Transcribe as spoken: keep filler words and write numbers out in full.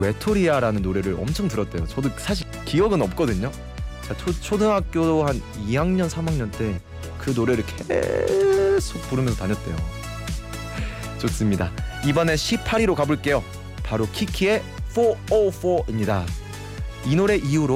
외톨이야라는 노래를 엄청 들었대요. 저도 사실 기억은 없거든요. 자, 초, 초등학교 한 이 학년 삼 학년 때 그 노래를 계속 부르면서 다녔대요. 좋습니다. 이번에 십팔 위로 가볼게요. 바로 키키의 사오사입니다. 이 노래 이후로